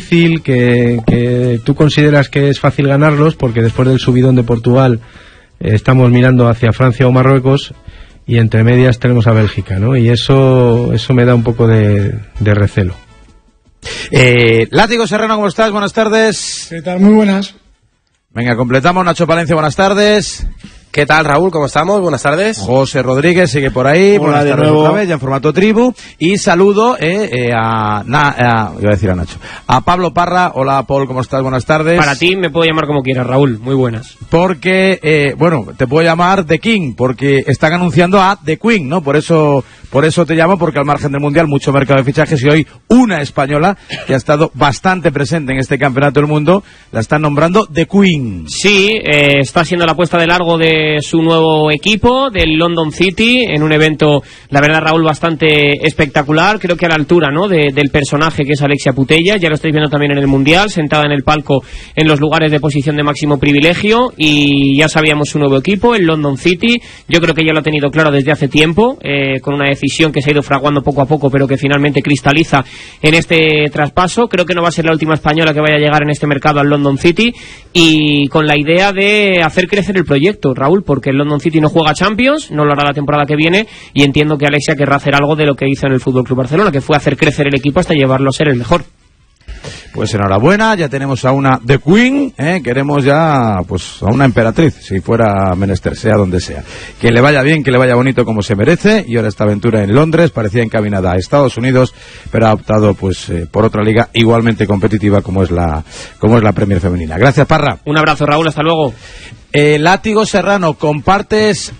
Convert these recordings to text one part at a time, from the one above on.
difícil, que tú consideras que es fácil ganarlos, porque después del subidón de Portugal estamos mirando hacia Francia o Marruecos, y entre medias tenemos a Bélgica, ¿no? Y eso me da un poco de recelo. Látigo Serrano, ¿cómo estás? Buenas tardes. ¿Qué tal? Muy buenas. Venga, completamos. Nacho Palencia, buenas tardes. ¿Qué tal, Raúl? ¿Cómo estamos? Buenas tardes. José Rodríguez sigue por ahí. Hola, buenas de tardes nuevo. otra vez, ya en formato tribu. Y saludo iba a decir a Nacho. A Pablo Parra. Hola, Paul, ¿cómo estás? Buenas tardes. Para ti me puedo llamar como quieras, Raúl. Muy buenas. Porque, te puedo llamar The King, porque están anunciando a The Queen, ¿no? Por eso te llamo, porque al margen del Mundial, mucho mercado de fichajes, y hoy una española que ha estado bastante presente en este campeonato del mundo, la están nombrando The Queen. Sí, está siendo la puesta de largo de su nuevo equipo, del London City, en un evento, la verdad, Raúl, bastante espectacular, creo que a la altura, ¿no?, del personaje que es Alexia Putellas. Ya lo estáis viendo también en el Mundial, sentada en el palco en los lugares de posición de máximo privilegio, y ya sabíamos su nuevo equipo, el London City. Yo creo que ya lo ha tenido claro desde hace tiempo, con una decisión que se ha ido fraguando poco a poco, pero que finalmente cristaliza en este traspaso. Creo que no va a ser la última española que vaya a llegar en este mercado al London City, y con la idea de hacer crecer el proyecto, Raúl, porque el London City no juega Champions, no lo hará la temporada que viene, y entiendo que Alexia querrá hacer algo de lo que hizo en el FC Barcelona, que fue hacer crecer el equipo hasta llevarlo a ser el mejor. Pues enhorabuena, ya tenemos a una The Queen, queremos ya pues a una emperatriz, si fuera menester, sea donde sea. Que le vaya bien, que le vaya bonito como se merece, y ahora esta aventura en Londres parecía encaminada a Estados Unidos, pero ha optado pues por otra liga igualmente competitiva como es la Premier femenina. Gracias, Parra. Un abrazo, Raúl, hasta luego. Látigo Serrano, ¿compartes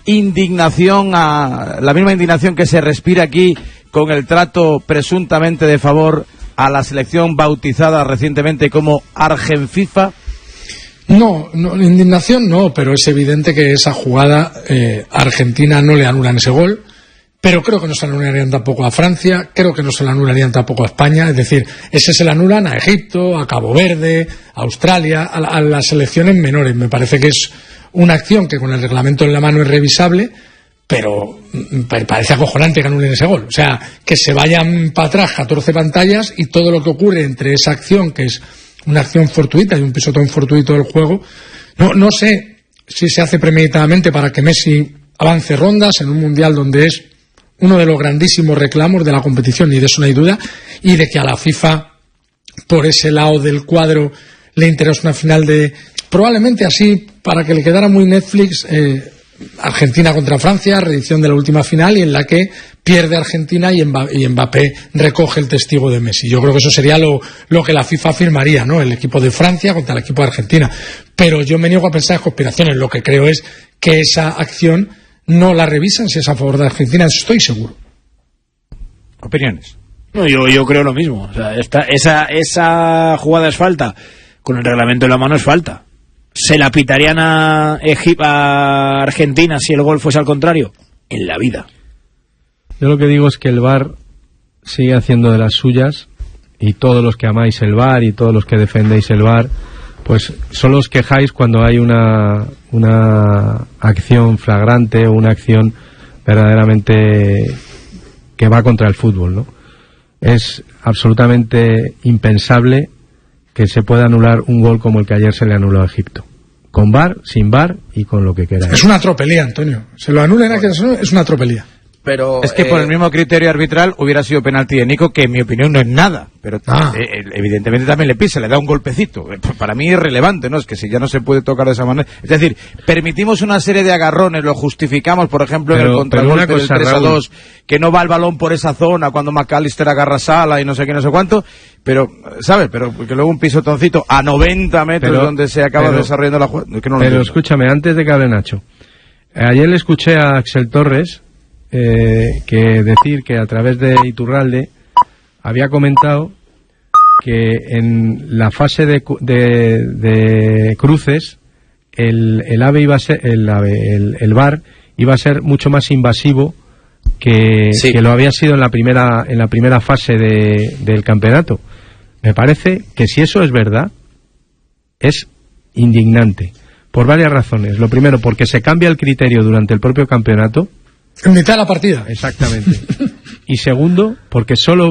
la misma indignación que se respira aquí con el trato presuntamente de favor a la selección bautizada recientemente como Argenfifa? No, indignación no, pero es evidente que esa jugada a Argentina no le anulan ese gol, pero creo que no se le anularían tampoco a Francia, creo que no se le anularían tampoco a España, es decir, ese se le anulan a Egipto, a Cabo Verde, a Australia, a las selecciones menores. Me parece que es una acción que con el reglamento en la mano es revisable, pero parece acojonante que anulen ese gol. O sea, que se vayan para atrás 14 pantallas y todo lo que ocurre entre esa acción, que es una acción fortuita y un pisotón fortuito del juego, no sé si se hace premeditadamente para que Messi avance rondas en un mundial donde es uno de los grandísimos reclamos de la competición, y de eso no hay duda, y de que a la FIFA, por ese lado del cuadro, le interesa una final de... Probablemente así, para que le quedara muy Netflix... Argentina contra Francia, reedición de la última final, y en la que pierde Argentina y Mbappé recoge el testigo de Messi. Yo creo que eso sería lo que la FIFA firmaría, ¿no? El equipo de Francia contra el equipo de Argentina. Pero yo me niego a pensar en conspiraciones. Lo que creo es que esa acción no la revisan si es a favor de Argentina. Eso estoy seguro. ¿Opiniones? No, yo creo lo mismo. O sea, esa jugada es falta. Con el reglamento en la mano es falta. ¿Se la pitarían a Argentina si el gol fuese al contrario? En la vida. Yo lo que digo es que el VAR sigue haciendo de las suyas, y todos los que amáis el VAR y todos los que defendéis el VAR, pues solo os quejáis cuando hay una acción flagrante o una acción verdaderamente que va contra el fútbol, ¿no? Es absolutamente impensable que se pueda anular un gol como el que ayer se le anuló a Egipto. Con VAR, sin VAR y con lo que queráis. Es una tropelía, Antonio. Se lo anulen a que es una tropelía. Pero es que por el mismo criterio arbitral hubiera sido penalti de Nico, que en mi opinión no es nada, pero evidentemente también le pisa, le da un golpecito. Para mí es relevante, ¿no? Es que si ya no se puede tocar de esa manera, es decir, permitimos una serie de agarrones, lo justificamos, por ejemplo, en el contragolpe del 3-2, que no va el balón por esa zona cuando McAllister agarra Sala y no sé qué, no sé cuánto, pero, ¿sabes? Pero que luego un pisotoncito a 90 metros donde se acaba desarrollando la jugada. Es que no lo entiendo. Escúchame, antes de que hable Nacho, ayer le escuché a Axel Torres que decir que a través de Iturralde había comentado que en la fase de cruces el AVE iba a ser el VAR iba a ser mucho más invasivo que lo había sido en la primera fase del campeonato. Me parece que si eso es verdad es indignante por varias razones. Lo primero, porque se cambia el criterio durante el propio campeonato. En mitad de la partida. Exactamente. Y segundo, porque solo